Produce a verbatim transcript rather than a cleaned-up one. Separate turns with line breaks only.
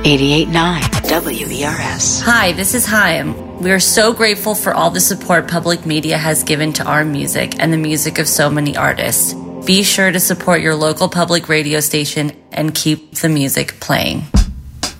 eighty-eight point nine W E R S.
Hi, this is Chaim. We are so grateful for all the support public media has given to our music and the music of so many artists. Be sure to support your local public radio station and keep the music playing.